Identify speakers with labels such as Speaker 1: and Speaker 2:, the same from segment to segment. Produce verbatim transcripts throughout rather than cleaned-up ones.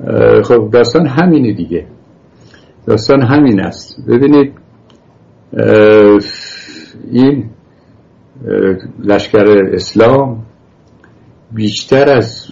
Speaker 1: خب داستان همینه دیگه، داستان همین است. ببینید این لشکر اسلام بیشتر از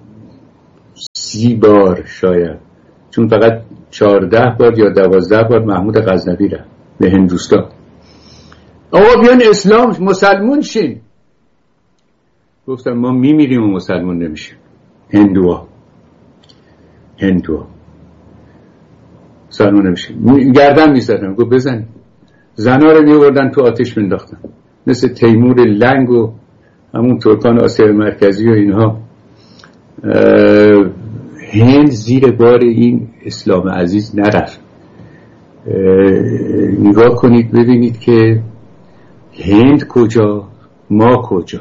Speaker 1: سی بار شاید، چون فقط چهارده بار یا دوازده بار محمود غزنوی رفت به هندوستان. آقا بیان اسلام مسلمون شین. گفتم ما میمیریم و مسلمون نمیشیم. هندوها هندوها مسلمون نمیشیم. گردن میزدن، گفت بزن. زنا رو میوردن تو آتش مینداختن، مثل تیمور لنگ و همون ترکان آسیا مرکزی و اینها. هند زیر بار این اسلام عزیز نرفت. نگاه کنید ببینید که هند کجا، ما کجا.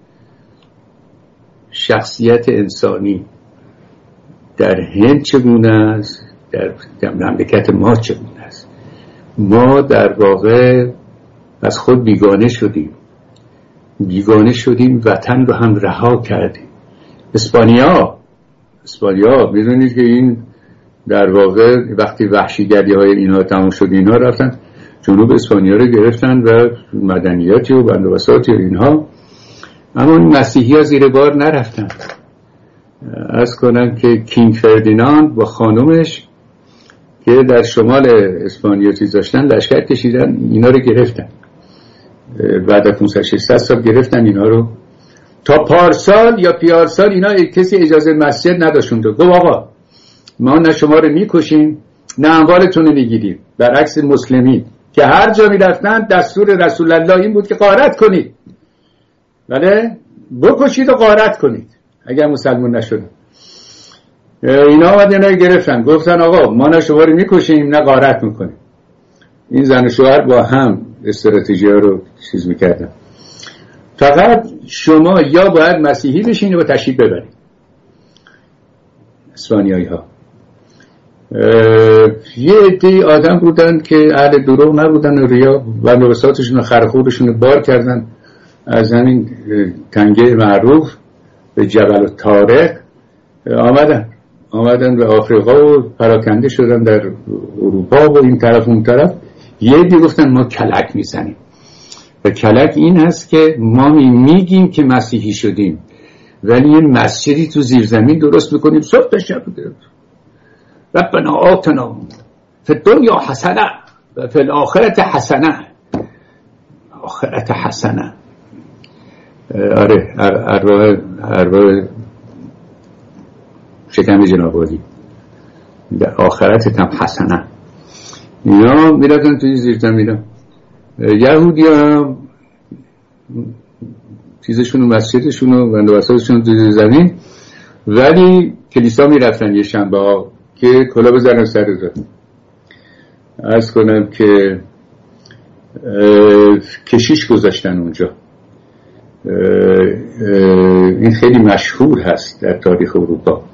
Speaker 1: شخصیت انسانی در هند چگونه است، در, در مملکت ما چگونه است. ما در واقع از خود بیگانه شدیم بیگانه شدیم وطن رو هم رها کردیم. اسپانیا اسپانیا میدونید که این در واقع وقتی وحشیگری های اینها تمام شد، اینها رفتن جنوب اسپانیا رو گرفتن و مدنیاتی و بندوبساتی و اینها، اما مسیحی ها زیر بار نرفتن. از کنم که کینگ فردیناند با خانومش که در شمال اسپانیا چیز داشتن لشکر کشیدن، اینا رو گرفتن. بعد از پانصد ششصد سال گرفتن اینا رو. تا پارسال یا پیارسال اینا کسی اجازه مسجد نداشتن. گفت آقا ما نه شما رو میکشیم نه اموالتون رو میگیریم، برعکس مسلمین که هر جا میرفتن دستور رسول الله این بود که غارت کنید، بله بکشید و غارت کنید اگر مسلمان نشدن. اینا آمدن اینا گرفتن، گفتن آقا ما نه شما رو میکشیم نه غارت میکنیم. این زن و شوهر با هم استراتژی ها رو چیز میکردن. فقط شما یا باید مسیحی بشین و تشریف ببرید. اسپانیایی ها یه عده آدم بودن که اهل دروغ نبودن و ریا و نوساتشون و خرخورشون رو بار کردن از همین تنگه معروف به جبل طارق آمدن آمدن به آفریقا و پراکنده شدن در اروپا و این طرف اون طرف. یه عده گفتن ما کلک میزنیم و کلک این هست که ما میگیم که مسیحی شدیم ولی یه مسجدی تو زیرزمین درست میکنیم صبح تا شب. ربنا آتنا فی الدنیا حسنه و فی الاخرت حسنه. آخرت حسنه، آره ارواح ارواح شکم جناب عالی در آخرت هم حسنه. اینا میرفتن توی زیرزمین. یهودی هم چیزشون و مسجدشون و بندوبستشون توی زمین، ولی کلیسا میرفتن یه شنبه ها که کلا بزنن سر رو. عرض کنم که کشیش گذاشتن اونجا. این خیلی مشهور هست در تاریخ اروپا.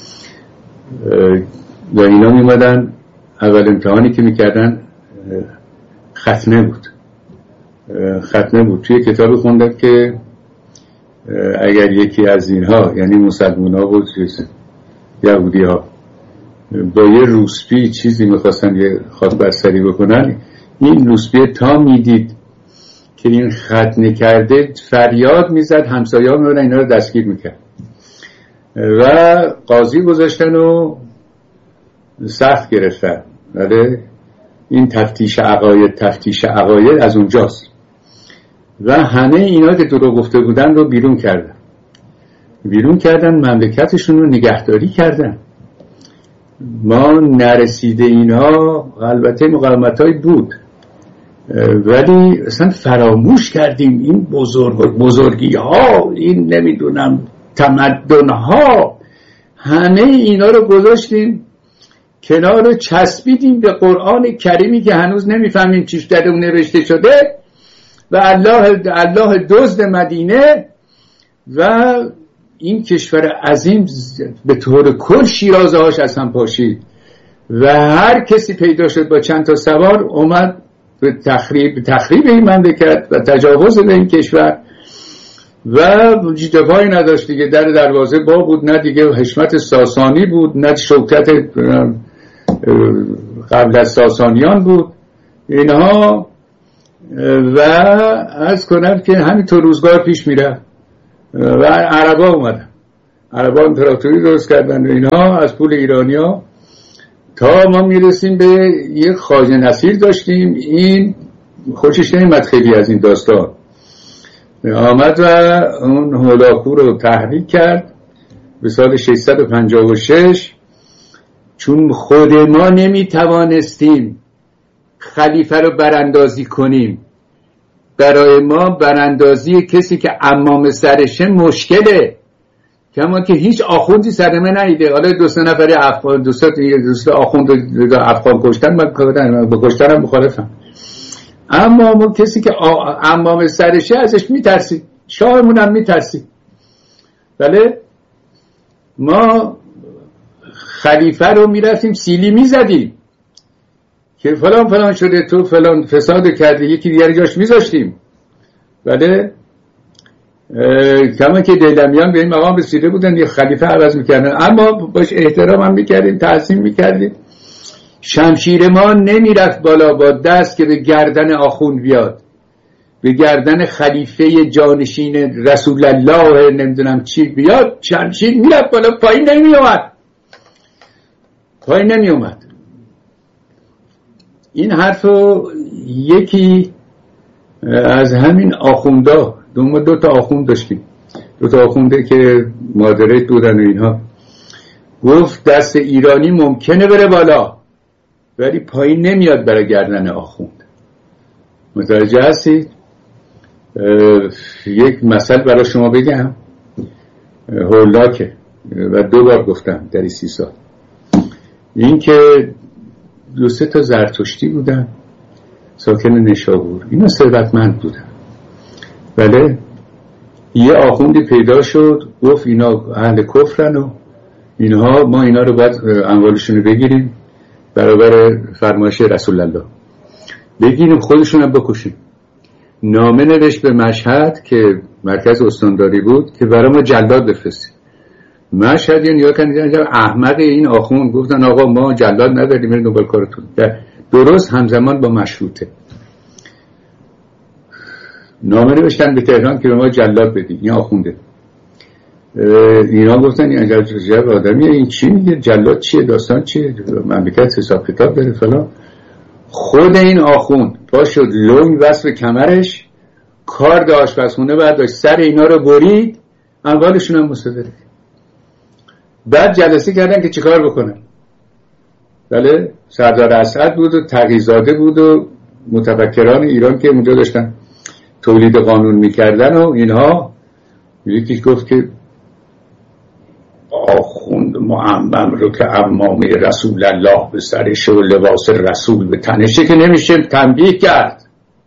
Speaker 1: و اینا میمدن اول امتحانی که میکردن ختنه بود ختنه بود توی کتاب خوندم که اگر یکی از اینها یعنی مسلمان ها و یهودی ها با یه روسپی چیزی میخواستن یه خاک برسری بکنن، این روسپی تا میدید که این ختنه کرده فریاد میزد، همسایه ها میبودن اینا رو دستگیر میکرد و قاضی گذاشتن و سخت گرفتن. ولی این تفتیش عقاید تفتیش عقاید از اونجاست و همه اینا که دروغ گفته بودن رو بیرون کردن بیرون کردن مملکتشون رو نگهداری کردن. ما نرسیده اینها البته مقاومت‌های بود ولی اصلا فراموش کردیم این بزرگ بزرگی ها، این نمیدونم تمدن ها، همه اینا رو گذاشتیم کنار رو چسبیدیم به قرآن کریمی که هنوز نمیفهمیم چیش در اون نوشته شده و الله الله دزد مدینه و این کشور عظیم به طور کل شیرازه هاش از هم پاشید و هر کسی پیدا شد با چند تا سوار اومد به تخریب تخریب این مملکت و تجاوز به این کشور و دفاعی نداشت دیگه، در دروازه با بود، نه دیگه حشمت ساسانی بود نه شوکت قبل از ساسانیان بود اینها. و عرض کنم که همینطور روزگار پیش میره و عربا اومدن، عربا امپراتوری درست کردن و اینها از پول ایرانیا، تا ما میرسیم به یک خواجه نصیر داشتیم. این خوشش نمیاد خیلی از این داستان، آمد و اون هولاکو رو تحریک کرد به سال ششصد و پنجاه و شش. چون خود ما نمیتوانستیم خلیفه رو براندازی کنیم، برای ما براندازی کسی که امام سرشه مشکله، کما که هیچ آخوندی سرمه نیده. حالا دو سه نفری افغان، دو سه تا آخوند افغان کشتن، من بکشتن هم مخالفم، اما ما کسی که امام سرشه ازش میترسید، شاهمون هم میترسید. بله ما خلیفه رو میرفتیم سیلی میزدیم که فلان فلان شده، تو فلان فساد کرده، یکی دیگر جاش میذاشتیم. بله کما که دیلمیان به این مقام رسیده بودن یه خلیفه عوض میکردن، اما باش احترام هم میکردیم، تعظیم میکردیم. شمشیر ما نمیرفت بالا با دست که به گردن آخوند بیاد، به گردن خلیفه جانشین رسول الله نمیدونم چی بیاد، شمشیر میرفت بالا، پایین نمیومد، پایین نمیومد. این حرفو یکی از همین آخوندا، دو, دو تا آخوند داشتیم، دو تا آخونده که مادرت بودن و اینها، گفت دست ایرانی ممکنه بره بالا ولی پایین نمیاد برای گردن آخوند. متوجه هستید؟ یک مثل برای شما بگم، هولاکه و دو بار گفتم در این سی سال، این که دو سه تا زرتشتی بودن ساکن نشابور، اینا ثروتمند بودن. بله یه آخوندی پیدا شد گفت اینا اهل کفرن و اینها، ما اینا رو باید اموالشون رو بگیریم برابر فرمایش رسول الله، بگیریم خودشون هم بکشیم. نامه نوشت به مشهد که مرکز استانداری بود که برای ما جلاد بفرستید. مشهد یا نیا کنید احمد این آخوند گفتن آقا ما جلاد نداریم، برید دنبال کارتون. درست همزمان با مشروطه نامه نوشتن به تهران که به ما جلاد بدید، این آخونده. اینا گفتن این عجب آدمیه، این چی میگه، جلاد چیه، داستان چیه، مملکت حساب کتاب داره فلان. خود این آخوند پا شد لنگ وصف کمرش، کارد آشپزخونه برداشت، سر اینا رو برید، اموالشون هم مصادره. بعد جلسه کردن که چیکار بکنن. بله سردار اسعد بود و تقی‌زاده بود و متفکران ایران که اونجا داشتن تولید قانون میکردن و اینها. یکی گفت که آخوند معمم رو که عمامه رسول الله به سرش و لباس رسول به تنشه که نمیشه تنبیه کرد.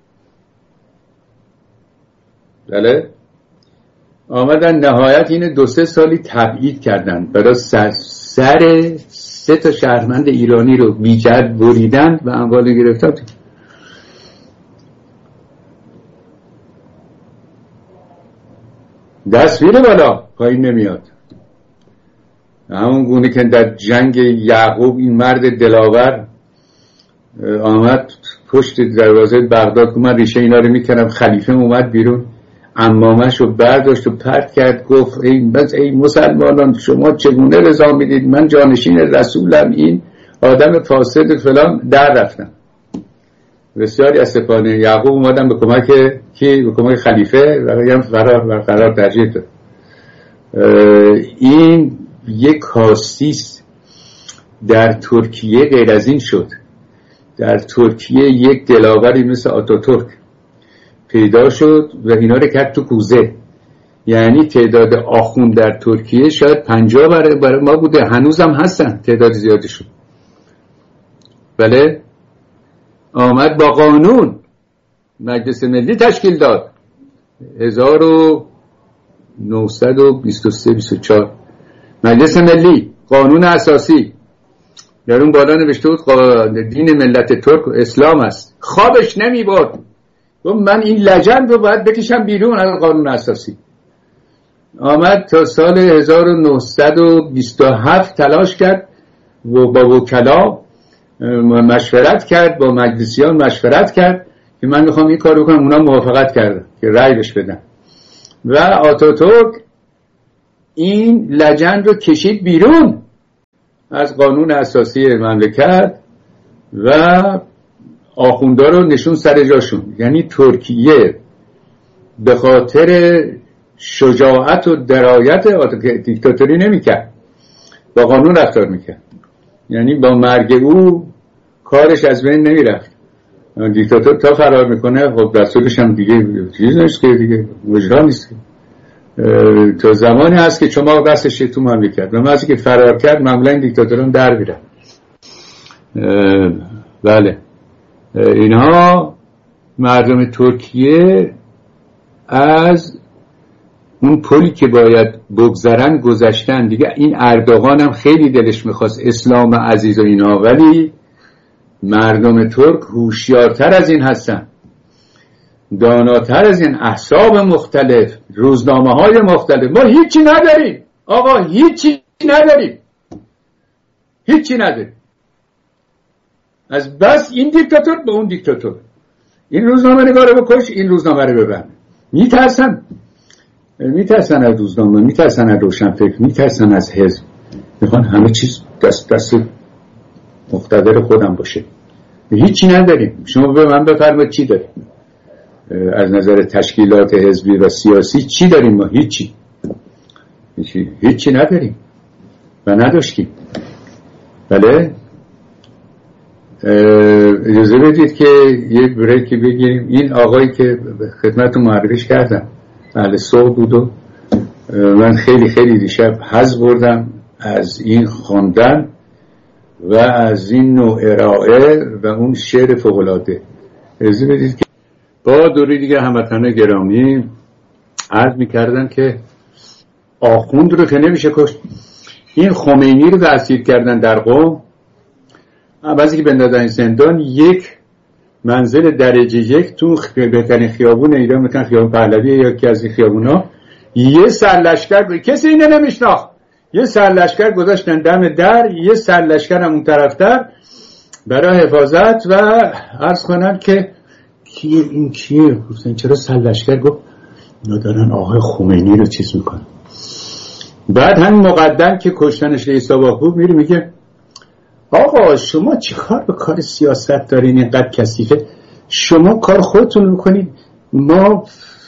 Speaker 1: بله آمدن نهایت این دو سه سالی تبعید کردن، برای سر, سر سه تا شهروند ایرانی رو بیجد بریدن و اموال گرفتن. دست میره بالا پایین نمیاد. همون گونه که در جنگ یعقوب این مرد دلاور آمد پشت دروازه بغداد که من ریشه اینا رو میکنم، خلیفه اومد بیرون، عمامش رو برداشت و پرت کرد، گفت ای بس ای مسلمانان شما چگونه رضا میدید، من جانشین رسولم، این آدم فاسد فلان. در رفتن بسیاری از سپاهیان یعقوب اومدن به کمک کی؟ به کمک خلیفه و هم فرار برقرار ترجیح داد. این یک کاستیست. در ترکیه غیر از این شد. در ترکیه یک دلاوری مثل آتاتورک پیدا شد و اینا رو کرد تو کوزه. یعنی تعداد آخوند در ترکیه شاید پنجاه برای, برای ما بوده، هنوزم هستن تعداد زیادشون. بله آمد با قانون مجلس ملی تشکیل داد هزار و نهصد و بیست و سه بیست و چهار مجلس ملی، قانون اساسی در اون بالا نوشته بود دین ملت ترک اسلام است. خوابش نمی برد، گفت من این لجند رو باید بکشم بیرون از قانون اساسی. آمد تا سال هزار و نهصد و بیست و هفت تلاش کرد و با وکلا مشورت کرد، با مجلسیان مشورت کرد که من میخوام این کار بکنم. اونا موافقت کردن که رأی بهش بدن و آتاتورک این لجن رو کشید بیرون از قانون اساسی مملکت و آخوندا رو نشون سر جاشون. یعنی ترکیه به خاطر شجاعت و درایت دیکتاتوری نمیکرد، با قانون رفتار میکرد. یعنی با مرگ او کارش از بین نمیرفت. دیکتاتور تا فرار میکنه خب دستورش هم دیگه چیز نیست که دیگه مجرا نیست که. تا زمانی هست که چماق دستش تو مملکت و وقتی که فرار کرد معمولا این دیکتاتوران در میرن. بله اینها مردم ترکیه از اون پلی که باید بگذرن گذشتن دیگه. این اردوغان هم خیلی دلش میخواست اسلام عزیز و اینا، ولی مردم ترک هوشیارتر از این هستن، داناتر از این، احزاب مختلف، روزنامه های مختلف. ما هیچی نداریم آقا، هیچی نداریم، هیچی نداریم از بس این دیکتاتور به اون دیکتاتور. این روزنامه نگاره بکش، این روزنامه رو ببند. میترسن میترسن از روزنامه، میترسن از روشنفکر، میترسن از حزب. میخوان همه چیز دست دست مقتدر خودم باشه. هیچی نداریم. شما به من بفرمایید چی داریم از نظر تشکیلات حزبی و سیاسی؟ چی داریم ما؟ هیچی هیچی, هیچی نداریم و نداشتیم. بله اجازه بدید که یک بریکی بگیریم. این آقایی که خدمتتون معرفیش کردم اهل صبح بود و من خیلی خیلی دیشب حظ بردم از این خواندن و از این نوع ارائه و اون شعر فوق‌العاده. اجازه بدید که با دوری دیگه هموطنان گرامی عرض می‌کردن که آخوند رو که نمیشه کشت. این خمینی رو اسیر کردن در قم، بعضی که بندازن زندان، یک منزل درجه یک تو بهترین خیابون ایران، مثلا خیابون پهلوی یا یکی از این خیابونا، یه سرلشکر، کسی اینو نمیشناخت، یه سرلشکر گذاشتن دم در، یه سرلشکر هم اون طرفتر برای حفاظت. و عرض کنم که کیه این کیه؟ گفتن چرا سرلشکر؟ گفت اینا دارن آقای خمینی رو چیز میکنن. بعد همین مقدم که کشتنش رئیس آباخوب میره میگه آقا شما چی کار به کار سیاست دارین اینقدر کثیفه؟ شما کار خودتون میکنید، ما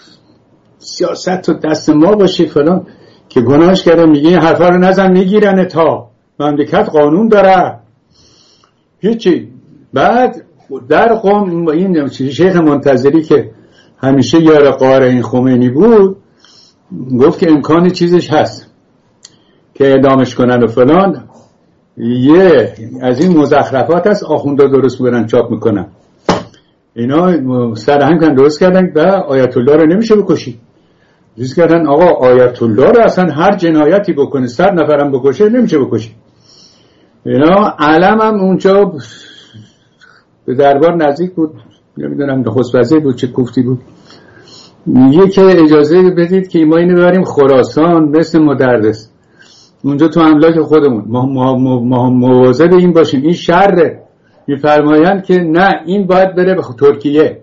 Speaker 1: سیاست تو دست ما باشه فلان. که گناهش کرده میگه این حرفا رو نزن میگیرن، تا مملکت قانون داره هیچی. بعد در قم این شیخ منتظری که همیشه یار قهر این خمینی بود گفت که امکان چیزش هست که اعدامش کنن و فلان. یه از این مزخرفات هست آخوندا درست برن چاپ میکنن، اینا سرهم کن درست کردن و آیت الله رو نمیشه بکشی. درست کردن آقا آیت الله رو اصلا هر جنایتی بکنه صد نفرم بکشه نمیشه بکشی. اینا علم هم اونجا به دربار نزدیک بود، نمیدونم نخست وزیر بود چه کوفتی بود، میگه که اجازه بدید که ما اینو ببریم خراسان مثل مدرس اونجا تو املاک خودمون، ما, ما, ما, ما مواظب این باشیم، این شره. میفرمایند که نه این باید بره به ترکیه.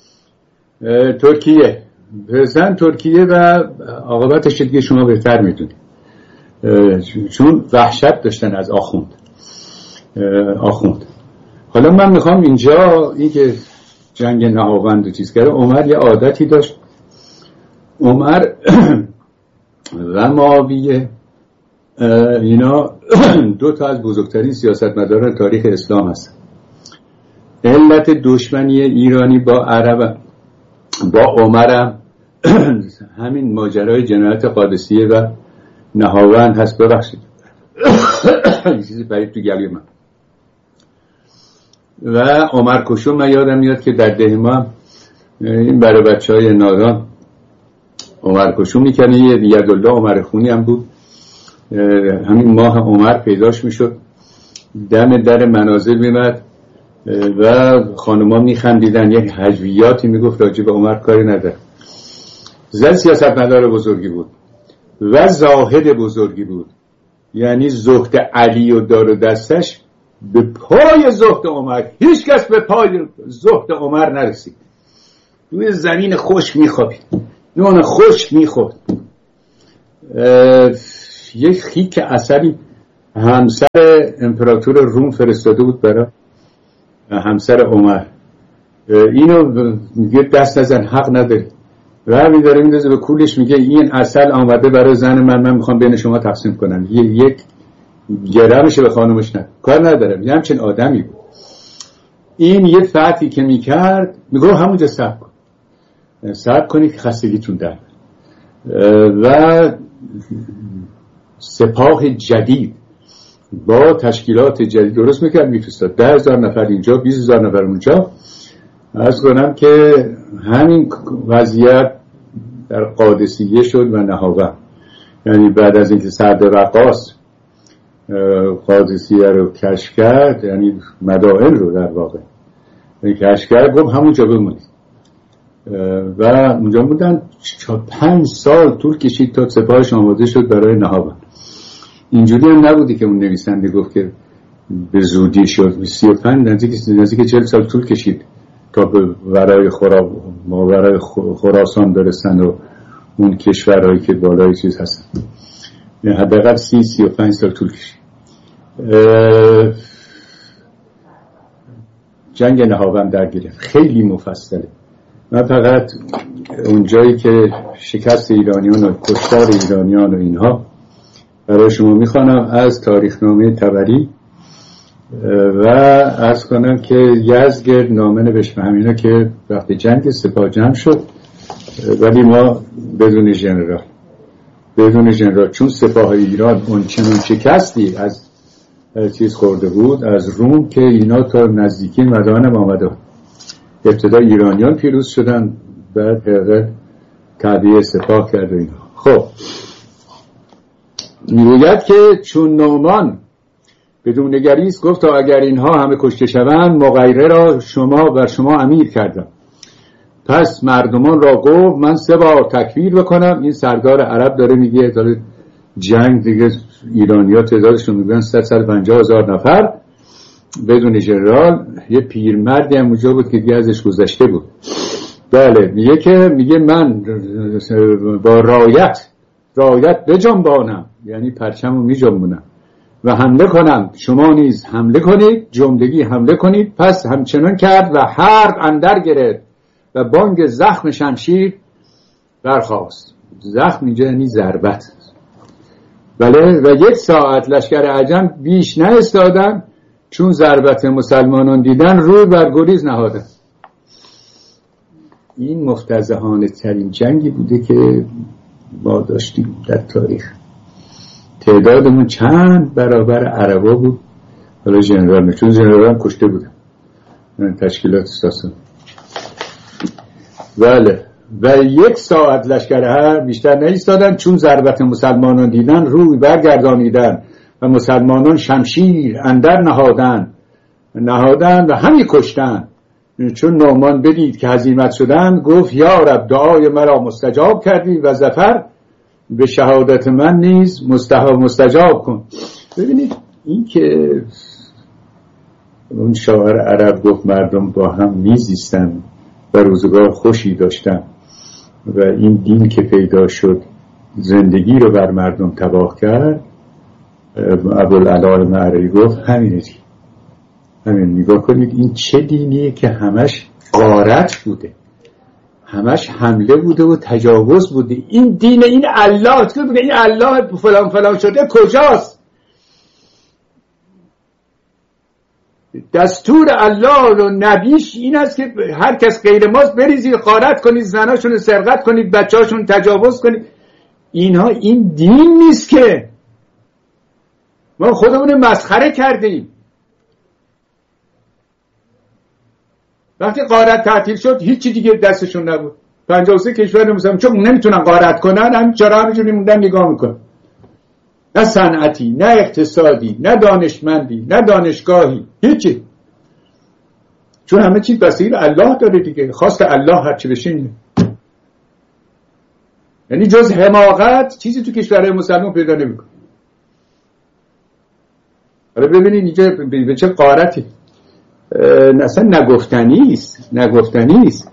Speaker 1: ترکیه بزن ترکیه و عاقبتش دیگه شما بهتر میدونید، چون وحشت داشتن از آخوند آخوند. حالا من میخوام اینجا این که جنگ نهاوند و چیز کرده، عمر یه عادتی داشت. عمر و معاویه اینا دو تا از بزرگترین سیاستمداران تاریخ اسلام هست. علت دشمنی ایرانی با عرب با عمر همین ماجرای جنایت قادسیه و نهاوند هست. ببخشید این چیزی پرید تو گلوی من. و عمر کشو من یادم میاد که در دهما این برای بچه های نادان عمر کشو میکنه. یه یدالله عمر خونی هم بود، همین ماه عمر پیداش میشد، دم در منازل میمد و خانوما میخندیدن، یک حجویاتی میگفت راجب عمر کاری نداره. زن سیاست مدار بزرگی بود. و زاهد بزرگی بود. یعنی زهد علی و دار و دستش به پای زهد عمر، هیچ کس به پای زهد عمر نرسید. روی زمین خشک میخوابید، نون خشک میخورد. یک خیک عسلی همسر امپراتور روم فرستاده بود برای همسر عمر. اینو میگه دست نزن، حق نداری. و میداره میدازه به کولش، میگه این عسل آمده برای زن من، من میخوام بین شما تقسیم کنم. یک گرمشه به خانمش نه، کار ندارم. یه همچین آدمی بود. این یه فتحی که میکرد میگه همونجا صبر کن، صبر کنی که خستگیتون در. و سپاه جدید با تشکیلات جدید درست میکرد، میفرستاد ده هزار نفر اینجا، بیست هزار نفر اونجا. عرض کنم که همین وضعیت در قادسیه شد و نهاوند. یعنی بعد از اینکه سعد وقاص قادسیه رو کشف کرد، یعنی مدائن رو در واقع کشف کرد، گفت همونجا بمونید. و اونجا بودن پنج سال طول کشید تا سپاهش آماده شد برای نهاوند. اینجوری هم نبودی که اون نویسنده گفت که به زودی شد. سی و پنج نزدیک نزدیک چهل سال طول کشید تا به ورای خرا ماورای خراسان برسن و اون کشورهایی که بالای چیز هستن. حداقل سی سی و پنج سال طول کشید. جنگ نهاوند در گرفت، خیلی مفصله. من فقط اون جایی که شکست ایرانیان و کشتار ایرانیان و اینها برای شما میخوانم از تاریخنامه طبری و عرض کنم که یزدگرد نامه نوشت به همینا که وقتی جنگ سپاه جمع شد، ولی ما بدون ژنرال بدون ژنرال چون سپاه ایران اون چنون شکستی از چیز خورده بود از روم که اینا تا نزدیکی مدائن آمده. ابتدا ایرانیان پیروز شدن، بعد هرقل تعبیه سپاه کرد و اینا. خب میگوید که چون نومان بدون نگریست گفت تا اگر اینها همه کشته شوند مغیره را شما بر شما امیر کردم. پس مردمان را گفت من سه بار تکبیر بکنم. این سردار عرب داره میگه داره جنگ دیگه ایرانی‌ها تعدادشون میگن صد و پنجاه هزار نفر بدون ژنرال. یه پیرمردی هم اونجا بود که دیگه ازش گذشته بود. بله میگه که میگه من با رایت رایت بجنبانم، یعنی پرچمو میجنبونم و حمله کنم، شما نیز حمله کنید، جملگی حمله کنید. پس همچنان کرد و حرب اندر گرفت و بانگ زخم شمشیر برخاست. زخم اینجا یعنی ضربت. بله و یک ساعت لشکر عجم بیش نایستادن، چون ضربت مسلمانان دیدن روی بر گریز نهادن. این مفتضحانه ترین جنگی بوده که ما داشتیم در تاریخ. تعدادمون چند برابر عربا بود. حالا ژنرال، چون ژنرال هم کشته بودن تشکیلات ساسان. بله و یک ساعت لشکر هر بیشتر نایستادن، چون ضربت مسلمانان دیدن روی برگردانیدن و مسلمانان شمشیر اندر نهادن نهادن و همین کشتن. چون نعمان بدید که هزیمت شدن گفت یا رب دعای مرا مستجاب کردی و ظفر به شهادت من نیز مستجاب کن. ببینید این که اون شاعر عرب گفت مردم با هم میزیستن و روزگار خوشی داشتن و این دین که پیدا شد زندگی رو بر مردم تباه کرد. ابوالعلا معرری گفت همینه دیگه. همین نگاه کنید این چه دینیه که همش غارت بوده، همش حمله بوده و تجاوز بوده. این دین این الله تو بگه این الله فلان فلان شده کجاست؟ دستور الله و نبیش این است که هر کس غیر ماست بریزید غارت کنید، زناشون سرقت کنید، بچه‌هاشون تجاوز کنید. اینها این دین نیست که ما خودمون مسخره کردیم. وقتی غارت تعطیل شد هیچی دیگه دستشون نبود. پنجاه و سه کشور مثلا چون نمیتونن غارت کنن همین چرا همینجوری موندن نگاه میکنن. نه صنعتی، نه اقتصادی، نه دانشمندی، نه دانشگاهی، هیچی. چون همه چیز بسیار الله داره دیگه. خواست الله هرچی بشه اینه. یعنی جز حماقت چیزی تو کشورهای مسلمان پیدا نمی‌کنه. حالا ببینید اینجا به چه غارتی، اصلا نگفتنی است، نگفتنی است.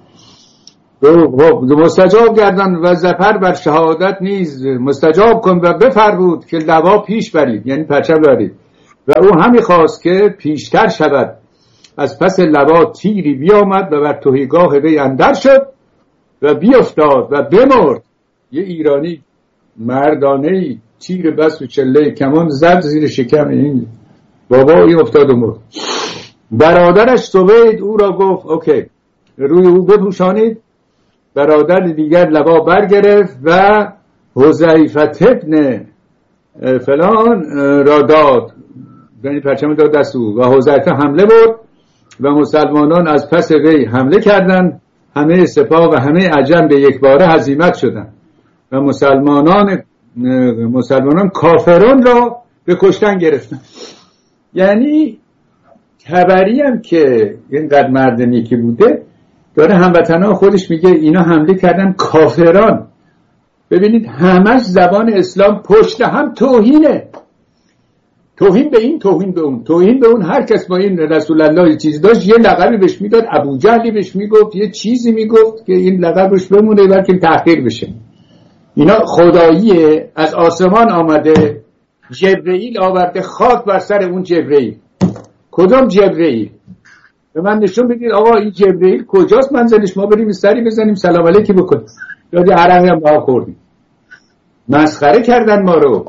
Speaker 1: مستجاب گردن و زفر بر شهادت نیز مستجاب کن و بفرمود که لوا پیش برید، یعنی پرچم دارید. و او همی خواست که پیشتر شود، از پس لوا تیری بیامد و بر تهیگاه وی اندر شد و بیافتاد و بمرد. یه ایرانی مردانه‌ای تیر بس و چله کمان زد زیر شکم این بابا، این افتاد و مرد. برادرش سوید او را گفت اوکی، روی او بپوشانید. برادر دیگر لوا برگرفت و حذیفه ابن فلان را داد، یعنی پرچم داد دست او، و حذیفه حمله برد و مسلمانان از پس وی حمله کردند. همه سپاه و همه عجم به یک باره هزیمت شدند و مسلمانان مسلمانان کافران را به کشتن گرفتند. یعنی تبری هم که اینقدر مرد نیکی بوده داره هموطنان خودش میگه اینا حمله کردن کافران. ببینید همش زبان اسلام پشت هم توهینه، توهین به این، توهین به اون، توهین به اون. هر کس با این رسول الله یه چیزی داشت یه لقبی بهش میداد، ابو جهلی بهش میگفت، یه چیزی میگفت که این لقبش بمونه بلکه تحقیر بشه. اینا خداییه، از آسمان آمده، جبرئیل آورده، خاک بر سر اون جبرئیل. کدام جبرئیل؟ به من نشون بدید آقا این جبرئیل کجاست منزلش، ما بریم سری بزنیم سلام علیکی بکنیم. یاد عرقی هم با خوردیم، مسخره کردن ما رو.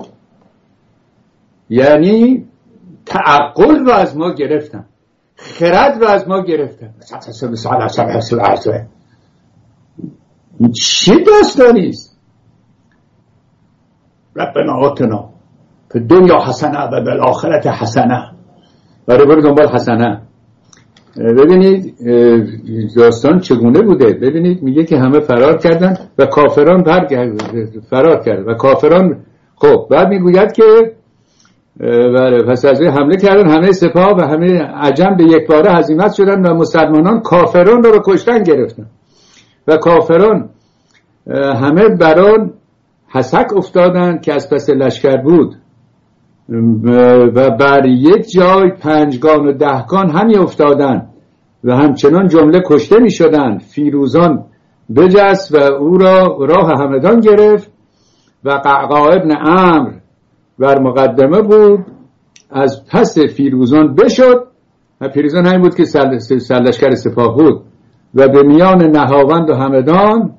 Speaker 1: یعنی تعقل رو از ما گرفتن، خرد رو از ما گرفتن. چه داستانی است؟ ربنا آتنا فی الدنیا حسنه و بالآخرة حسنه. برای برو دنبال حسنه. ببینید داستان چگونه بوده. ببینید میگه که همه فرار کردن و کافران فرار کردن و کافران. خب بعد میگوید که بله پس از حمله کردن همه سپاه و همه عجم به یک باره هزیمت شدن و مسلمانان کافران رو به کشتن گرفتن و کافران همه بران حسک افتادن که از پس لشکر بود و بر یک جای پنجگان و دهگان همی افتادن و همچنان جمله کشته می شدن. فیروزان بجست و او را راه همدان گرفت و قعقاع ابن عمرو بر مقدمه بود، از پس فیروزان بشد و فیروزان همین بود که سرلشکر سپاه بود و به میان نهاوند و همدان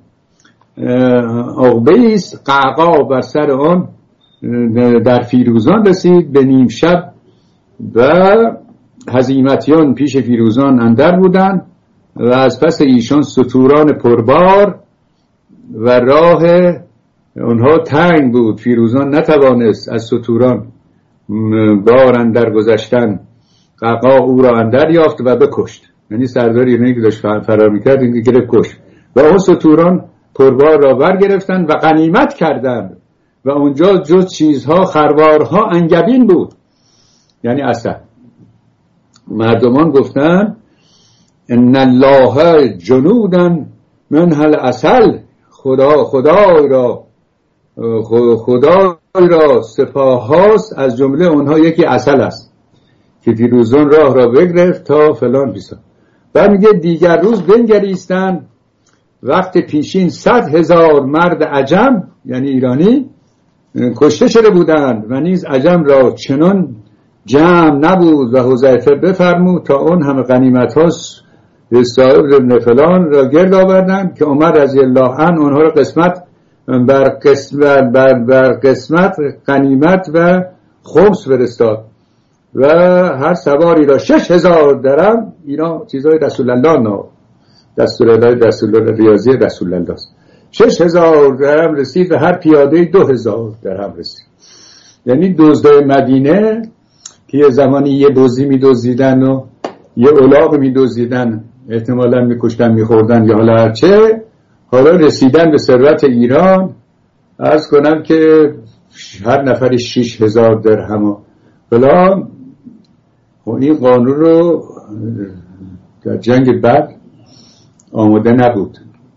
Speaker 1: عقبه ایست. قعقاع بر سر آن در فیروزان رسید به نیم شب و هزیمتیان پیش فیروزان اندر بودند و از پس ایشان ستوران پربار و راه اونها تنگ بود. فیروزان نتوانست از ستوران بار اندر گذشتن. قعقاع او را اندر یافت و بکشت. یعنی سرداری اینه که داشت فرار میکرد این گرفت کشت و اون ستوران پربار را برگرفتن و غنیمت کردند و اونجا جز چیزها خروارها انگبین بود، یعنی اصل. مردمان گفتن ان الله جنودن من هل اصل، خدا خدای را خدای را سپاه هاست، از جمله اونها یکی اصل است که فیروزان راه را بگرفت تا فلان بیسا. بعد میگه دیگر روز بنگریستن وقت پیشین صد هزار مرد عجم یعنی ایرانی کشته شده بودند و نیز عجم را چنان جمع نبود و حذیفه بفرمود تا اون همه غنیمت ها صاحب ابن فلان را گرد آوردند که عمر رضی الله عنه اونها را قسمت بر قسمت بر, بر قسمت غنیمت و خمس فرستاد و هر سواری را شش هزار درم. اینا چیزای رسول الله نه، دستور الله رسول الله ریاضی رسول الله است. شش هزار درم رسید و هر پیاده دو هزار درم رسید. یعنی دزدای مدینه که یه زمانی یه بزی می دزدیدن و یه الاغ می دزدیدن، احتمالاً می کشتن می خوردن یا حالا هرچه، حالا رسیدن به ثروت ایران. عرض کنم که هر نفری شش هزار درهم و فلان. این قانون رو در جنگ بعد آماده نبود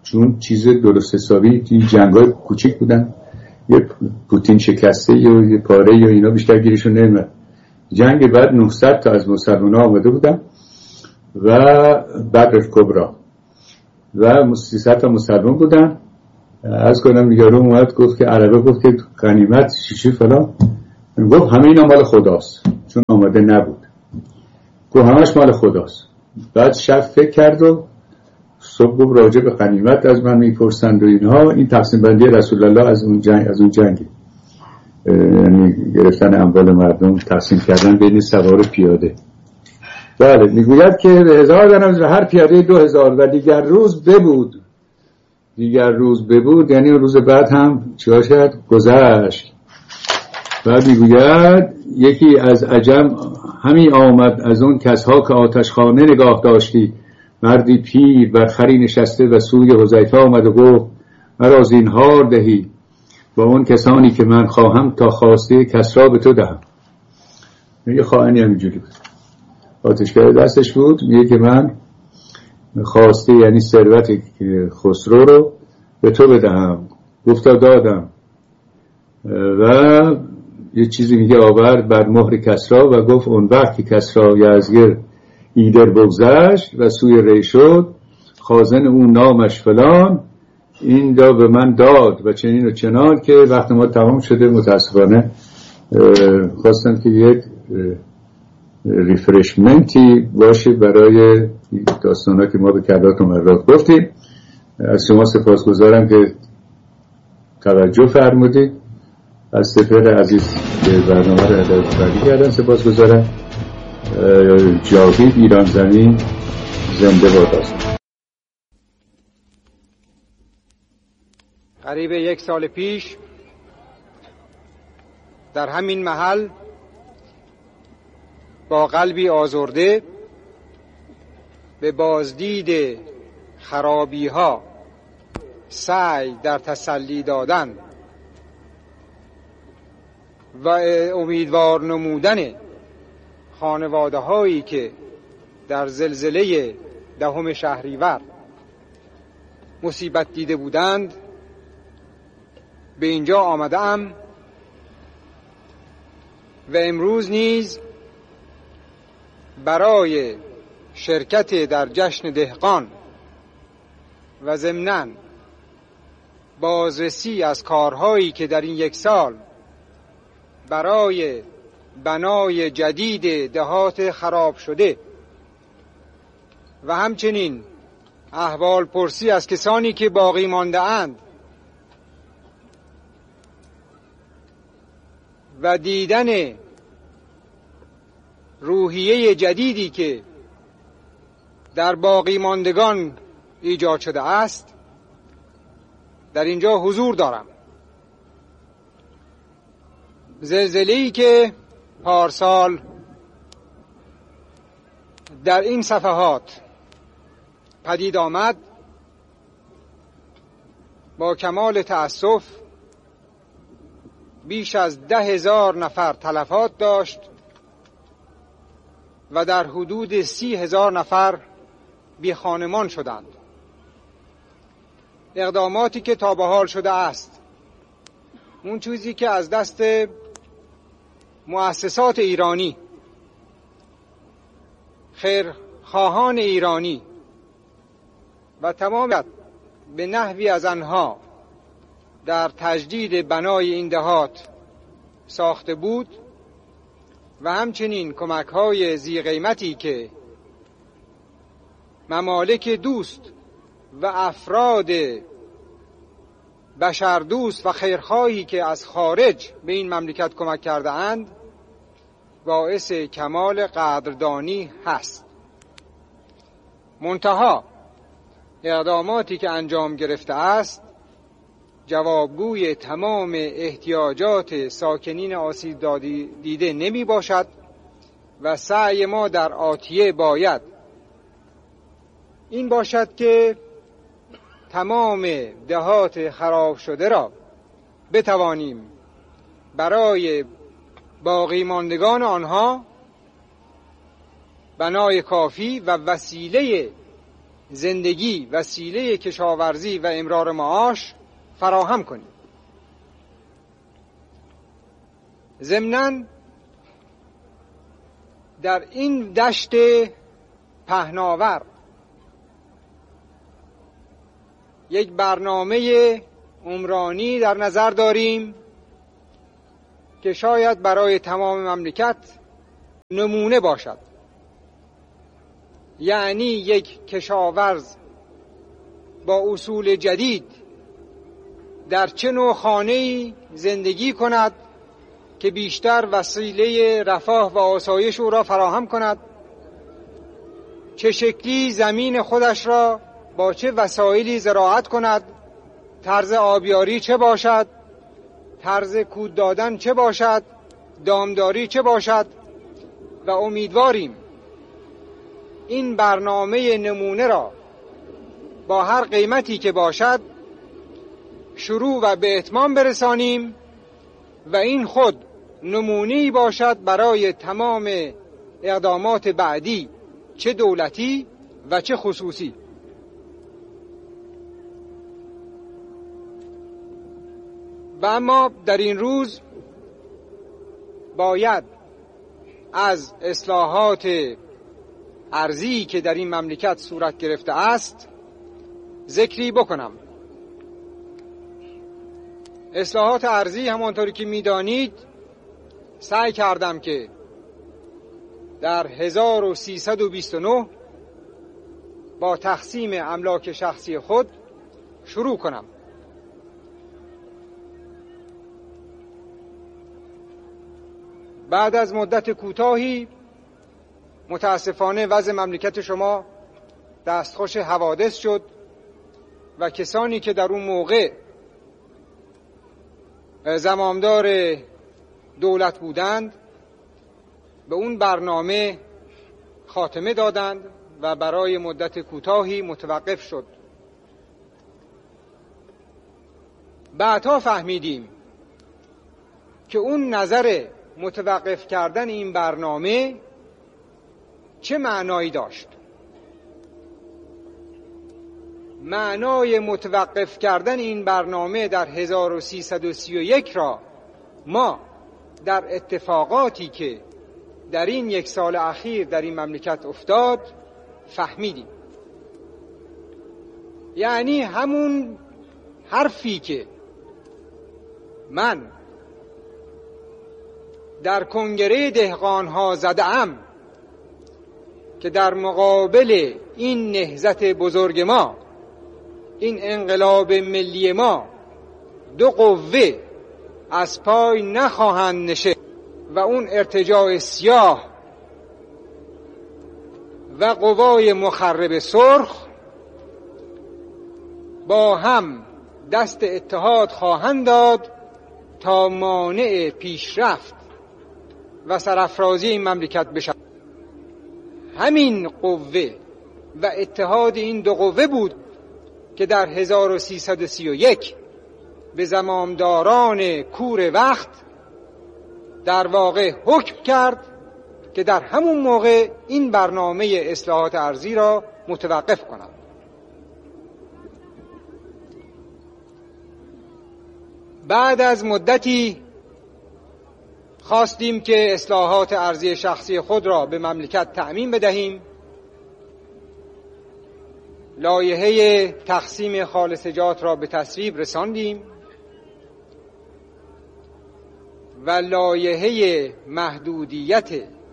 Speaker 1: چون چیز درست حسابی جنگای کوچیک بودن، یه پوتین شکسته یا یه پاره یا اینا بیشتر گیرشون نمیاد. جنگ بعد نهصد تا از مسلمان ها آمده بودن و بدر کبرا و سیصد تا مسلمان بودن. از کنم یارو اومد گفت که عربه گفت که غنیمت شیشی فلان، گفت همه اینا مال خداست، چون آماده نبود. گفت همش مال خداست. بعد شب فکر کرد و صبح گفت راجع به غنیمت از من میپرسند و اینها. این تقسیم بندی رسول الله از اون جنگ از اون جنگی، یعنی گرفتن اموال مردم تقسیم کردن بین سوار پیاده. بله میگوید که هزار درم هر پیاده دو هزار و دیگر روز ببود. دیگر روز ببود یعنی روز بعد هم چیکار شد؟ گذشت. بعد میگوید یکی از عجم همی آمد از اون کسها که آتشخانه نگاه داشتی، مردی پیر بر خری نشسته و سوی حذیفه آمد و گفت مرا زینهار دهی با اون کسانی که من خواهم تا خواسته کسرا به تو دهم. میگه خواهنی همینجوری بود، آتشکده دستش بود، میگه که من خواسته یعنی ثروت خسرو رو به تو بدهم. گفتا دادم. و یه چیزی میگه آورد بر مهر کسرا و گفت اون وقت که کسرا یزگرد ایدر بگذشت و سوی ری شد، خازن اون نامش فلان این دا به من داد و چنین و چنان، که وقت ما تمام شده متاسفانه خواستم که یک ریفرشمنتی باشه برای داستانا که ما به کلات و مرات گفتیم. از شما سپاسگزارم که توجه فرمودید. از سپر عزیز که برنامه رو هدایت بردی کردن سپاسگزارم. جاوید ایران زمین زنده باد. است
Speaker 2: قریب یک سال پیش در همین محل با قلبی آزرده به بازدید خرابی ها سعی در تسلی دادن و امیدوار نمودن خانواده هایی که در زلزله دهم شهریور مصیبت دیده بودند به اینجا آمدم و امروز نیز برای شرکت در جشن دهقان و ضمناً بازرسی از کارهایی که در این یک سال برای بنای جدید دهات خراب شده و همچنین احوال پرسی از کسانی که باقی مانده اند و دیدن روحیه جدیدی که در باقی ماندگان ایجاد شده است در اینجا حضور دارم. زلزله‌ای که پارسال در این صفحات پدید آمد با کمال تأسف بیش از ده هزار نفر تلفات داشت و در حدود سی هزار نفر بی خانمان شدند. اقداماتی که تا به حال شده است، اون چیزی که از دست مؤسسات ایرانی، خیرخواهان ایرانی و تمام به نحوی از آنها در تجدید بنای این دهات ساخته بود و همچنین کمک‌های ذی قیمتی که ممالک دوست و افراد بشردوست و خیرخواهی که از خارج به این مملکت کمک کرده اند باعث کمال قدردانی هست. منتها اقداماتی که انجام گرفته است جوابگوی تمام احتیاجات ساکنین آسیب دیده نمی باشد و سعی ما در آتیه باید این باشد که تمام دهات خراب شده را بتوانیم برای باقی ماندگان آنها بنای کافی و وسیله زندگی وسیله کشاورزی و امرار معاش فراهم کنیم. ضمناً در این دشت پهناور یک برنامه عمرانی در نظر داریم که شاید برای تمام مملکت نمونه باشد. یعنی یک کشاورز با اصول جدید در چه نوع خانه‌ای زندگی کند که بیشتر وسیله رفاه و آسایش او را فراهم کند، چه شکلی زمین خودش را با چه وسایلی زراعت کند، طرز آبیاری چه باشد، طرز کود دادن چه باشد، دامداری چه باشد. و امیدواریم این برنامه نمونه را با هر قیمتی که باشد شروع و به اتمام برسانیم و این خود نمونه‌ای باشد برای تمام اقدامات بعدی، چه دولتی و چه خصوصی. و اما در این روز باید از اصلاحات ارضی که در این مملکت صورت گرفته است ذکری بکنم. اصلاحات ارضی همانطوری که می‌دانید سعی کردم که در هزار و سیصد و بیست و نه با تقسیم املاک شخصی خود شروع کنم. بعد از مدت کوتاهی متاسفانه وضع مملکت شما دستخوش حوادث شد و کسانی که در اون موقع زمامدار دولت بودند به اون برنامه خاتمه دادند و برای مدت کوتاهی متوقف شد. بعدها فهمیدیم که اون نظر متوقف کردن این برنامه چه معنایی داشت. معنای متوقف کردن این برنامه در هزار و سیصد و سی و یک را ما در اتفاقاتی که در این یک سال اخیر در این مملکت افتاد فهمیدیم. یعنی همون حرفی که من در کنگره دهقانها زده‌ام که در مقابل این نهضت بزرگ ما، این انقلاب ملی ما، دو قوه از پای نخواهند نشست و اون ارتجاع سیاه و قوای مخرب سرخ با هم دست اتحاد خواهند داد تا مانع پیشرفت و سرافرازی این مملکت بشود. همین قوه و اتحاد این دو قوه بود که در هزار و سیصد و سی و یک به زمامداران کور وقت در واقع حکم کرد که در همون موقع این برنامه اصلاحات ارضی را متوقف کنند. بعد از مدتی خواستیم که اصلاحات ارضی شخصی خود را به مملکت تأمین بدهیم. لایحه تقسیم خالصجات را به تصویب رساندیم و لایحه محدودیت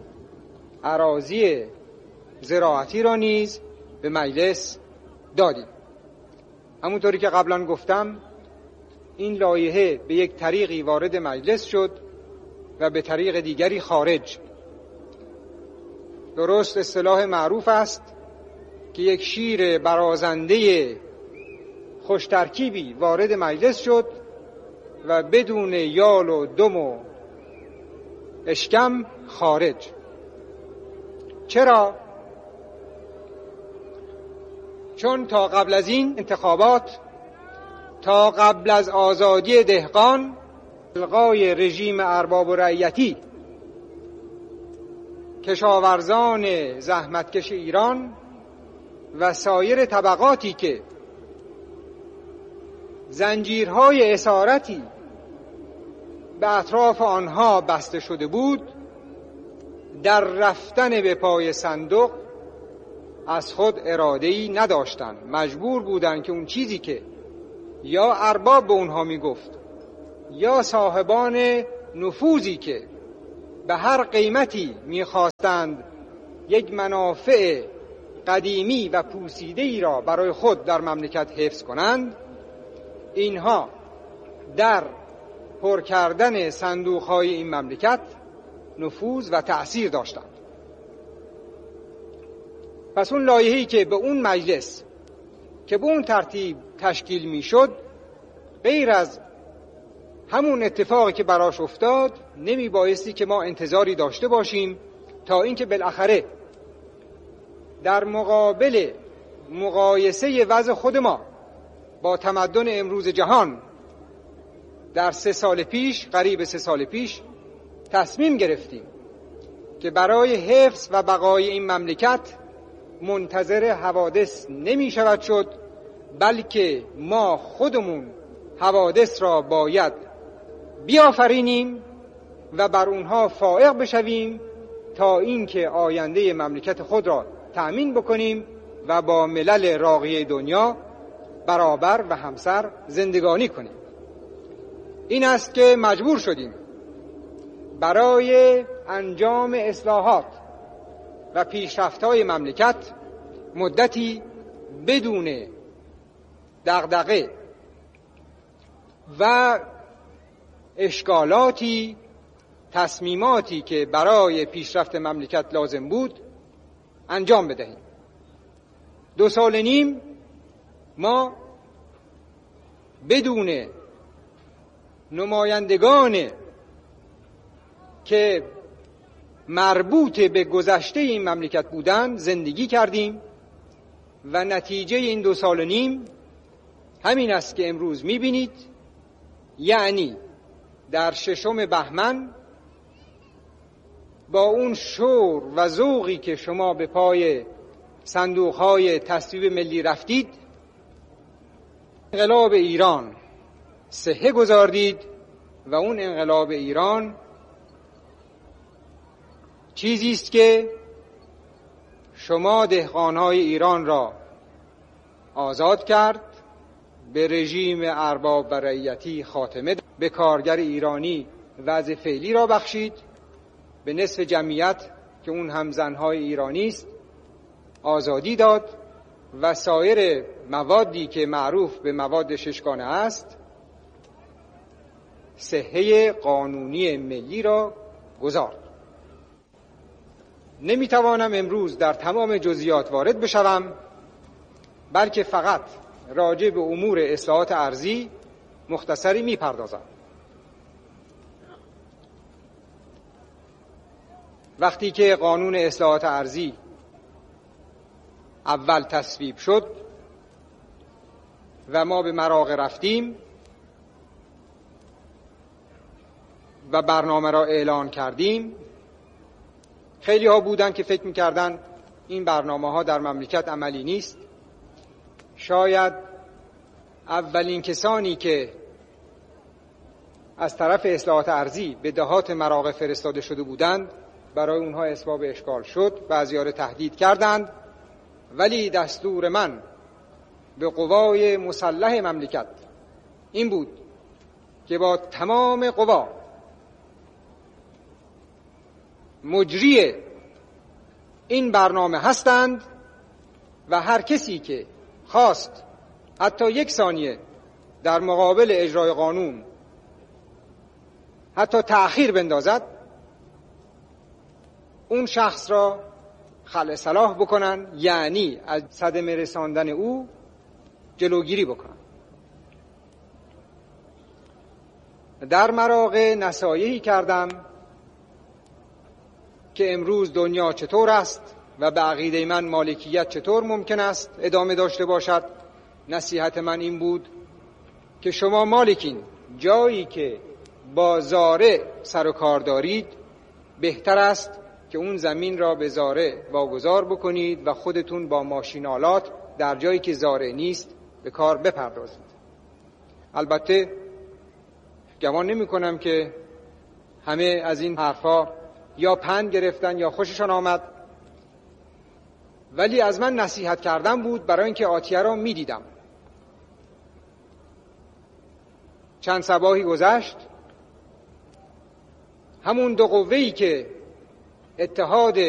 Speaker 2: اراضی زراعتی را نیز به مجلس دادیم. همونطوری که قبلا گفتم این لایحه به یک طریقی وارد مجلس شد و به طریق دیگری خارج. درست اصطلاح معروف است که یک شیر برازنده خوش ترکیبی وارد مجلس شد و بدون یال و دم و اشکم خارج. چرا؟ چون تا قبل از این انتخابات، تا قبل از آزادی دهقان، الغای رژیم ارباب و رعیتی، کشاورزان زحمتکش ایران و سایر طبقاتی که زنجیرهای اسارتی به اطراف آنها بسته شده بود، در رفتن به پای صندوق از خود اراده‌ای نداشتند. مجبور بودند که اون چیزی که یا ارباب به اونها میگفت یا صاحبان نفوذی که به هر قیمتی میخواستند یک منافع قدیمی و پوسیده‌ای را برای خود در مملکت حفظ کنند، اینها در پر کردن صندوق‌های این مملکت نفوذ و تأثیر داشتند. پس اون لایحه‌ای که به اون مجلس که به اون ترتیب تشکیل میشد، غیر از همون اتفاقی که براش افتاد، نمی بایستی که ما انتظاری داشته باشیم تا اینکه بالاخره در مقابل مقایسه وضع خود ما با تمدن امروز جهان در سه سال پیش، قریب سه سال پیش، تصمیم گرفتیم که برای حفظ و بقای این مملکت منتظر حوادث نمی شود شد، بلکه ما خودمون حوادث را باید بیافرینیم و بر اونها فائق بشویم تا اینکه آینده مملکت خود را تأمین بکنیم و با ملل راقی دنیا برابر و همسر زندگانی کنیم. این است که مجبور شدیم برای انجام اصلاحات و پیشرفت‌های مملکت مدتی بدون دغدغه و اشکالاتی، تصمیماتی که برای پیشرفت مملکت لازم بود انجام بدهیم. دو سال نیم ما بدون نمایندگان که مربوط به گذشته این مملکت بودند زندگی کردیم و نتیجه این دو سال نیم همین است که امروز می‌بینید. یعنی در ششم بهمن با اون شور و ذوقی که شما به پای صندوق‌های تصویب ملی رفتید، انقلاب ایران صحه گذاردید و اون انقلاب ایران چیزی است که شما دهقان‌های ایران را آزاد کرد، به رژیم ارباب و رعیتی خاتمه داد، به کارگر ایرانی وضع فعلی را بخشید، به نصف جمعیت که اون هم زنهای ایرانی است آزادی داد و سایر موادی که معروف به مواد ششگانه است صحه قانونی ملی را گذارد. نمیتوانم امروز در تمام جزئیات وارد بشوم، بلکه فقط راجع به امور اصلاحات ارضی مختصری میپردازم. وقتی که قانون اصلاحات ارضی اول تصویب شد و ما به مراغ رفتیم و برنامه را اعلان کردیم، خیلی ها بودن که فکر میکردن این برنامه ها در مملکت عملی نیست. شاید اولین کسانی که از طرف اصلاحات ارضی به دهات مراغ فرستاده شده بودند برای اونها اسباب اشکال شد، بعضی‌ها را تهدید کردند، ولی دستور من به قوای مسلح مملکت این بود که با تمام قوا مجری این برنامه هستند و هر کسی که خواست حتی یک ثانیه در مقابل اجرای قانون حتی تأخیر بندازد، اون شخص را خلع سلاح بکنن، یعنی از صدمه رساندن او جلوگیری بکنن. در مراغ نصایحی کردم که امروز دنیا چطور است و به عقیده من مالکیت چطور ممکن است ادامه داشته باشد. نصیحت من این بود که شما مالکین، جایی که با زارع سر و کار دارید بهتر است که اون زمین را به زارع واگذار بکنید و خودتون با ماشینالات در جایی که زارع نیست به کار بپردازید. البته گمان نمی کنم که همه از این حرفا یا پند گرفتن یا خوششان آمد، ولی از من نصیحت کردن بود برای اینکه آتیه را می دیدم. چند صباحی گذشت، همون دو قوه‌ای که اتحاد